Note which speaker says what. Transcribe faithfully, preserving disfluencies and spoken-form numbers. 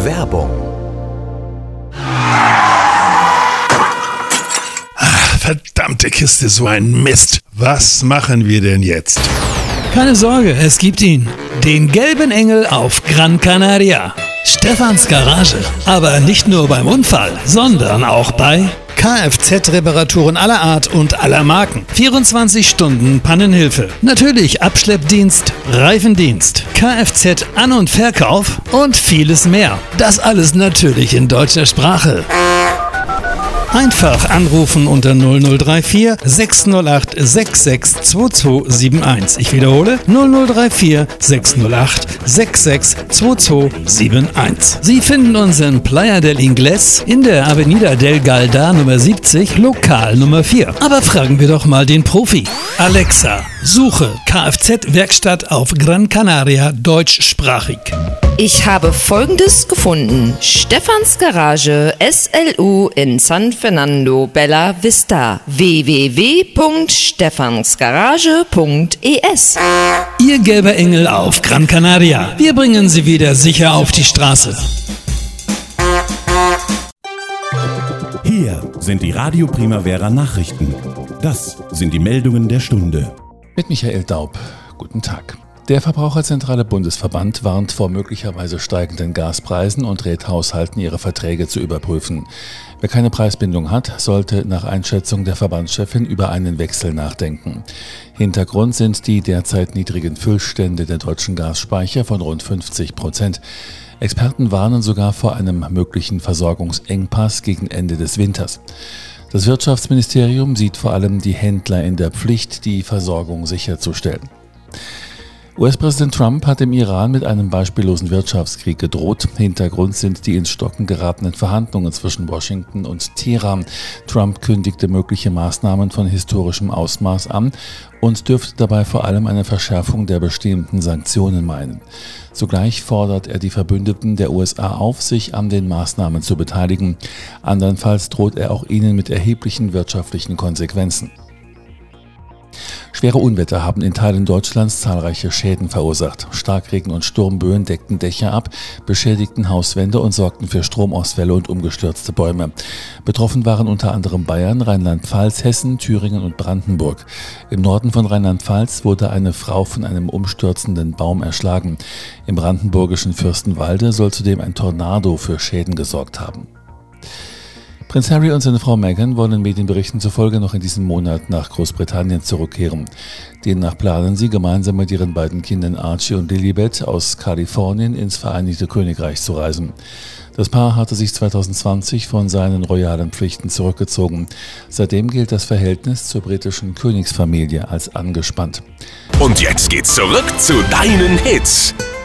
Speaker 1: Werbung.
Speaker 2: Verdammte Kiste, so ein Mist. Was machen wir denn jetzt?
Speaker 3: Keine Sorge, es gibt ihn. Den gelben Engel auf Gran Canaria. Stefans Garage. Aber nicht nur beim Unfall, sondern auch bei Kfz-Reparaturen aller Art und aller Marken. vierundzwanzig Stunden Pannenhilfe. Natürlich Abschleppdienst, Reifendienst, Kfz-An- und Verkauf und vieles mehr. Das alles natürlich in deutscher Sprache. Einfach anrufen unter null null drei vier sechs null acht sechs sechs zwei zwei sieben eins. Ich wiederhole null null drei vier sechs null acht sechs sechs zwei zwei sieben eins. Sie finden uns in Playa del Ingles in der Avenida del Galda Nummer siebzig, Lokal Nummer vier. Aber fragen wir doch mal den Profi. Alexa, suche Kfz-Werkstatt auf Gran Canaria deutschsprachig.
Speaker 4: Ich habe Folgendes gefunden. Stefans Garage S L U in San Fernando Bella Vista. w w w punkt stefansgarage punkt e s.
Speaker 3: Ihr gelber Engel auf Gran Canaria. Wir bringen Sie wieder sicher auf die Straße.
Speaker 5: Hier sind die Radio Primavera Nachrichten. Das sind die Meldungen der Stunde.
Speaker 6: Mit Michael Daub. Guten Tag. Der Verbraucherzentrale Bundesverband warnt vor möglicherweise steigenden Gaspreisen und rät Haushalten, ihre Verträge zu überprüfen. Wer keine Preisbindung hat, sollte nach Einschätzung der Verbandschefin über einen Wechsel nachdenken. Hintergrund sind die derzeit niedrigen Füllstände der deutschen Gasspeicher von rund fünfzig Prozent. Experten warnen sogar vor einem möglichen Versorgungsengpass gegen Ende des Winters. Das Wirtschaftsministerium sieht vor allem die Händler in der Pflicht, die Versorgung sicherzustellen. U S-Präsident Trump hat im Iran mit einem beispiellosen Wirtschaftskrieg gedroht. Hintergrund sind die ins Stocken geratenen Verhandlungen zwischen Washington und Teheran. Trump kündigte mögliche Maßnahmen von historischem Ausmaß an und dürfte dabei vor allem eine Verschärfung der bestehenden Sanktionen meinen. Zugleich fordert er die Verbündeten der U S A auf, sich an den Maßnahmen zu beteiligen. Andernfalls droht er auch ihnen mit erheblichen wirtschaftlichen Konsequenzen. Schwere Unwetter haben in Teilen Deutschlands zahlreiche Schäden verursacht. Starkregen und Sturmböen deckten Dächer ab, beschädigten Hauswände und sorgten für Stromausfälle und umgestürzte Bäume. Betroffen waren unter anderem Bayern, Rheinland-Pfalz, Hessen, Thüringen und Brandenburg. Im Norden von Rheinland-Pfalz wurde eine Frau von einem umstürzenden Baum erschlagen. Im brandenburgischen Fürstenwalde soll zudem ein Tornado für Schäden gesorgt haben. Prinz Harry und seine Frau Meghan wollen Medienberichten zufolge noch in diesem Monat nach Großbritannien zurückkehren. Demnach planen sie, gemeinsam mit ihren beiden Kindern Archie und Lilibet aus Kalifornien ins Vereinigte Königreich zu reisen. Das Paar hatte sich zwanzig zwanzig von seinen royalen Pflichten zurückgezogen. Seitdem gilt das Verhältnis zur britischen Königsfamilie als angespannt.
Speaker 1: Und jetzt geht's zurück zu deinen Hits.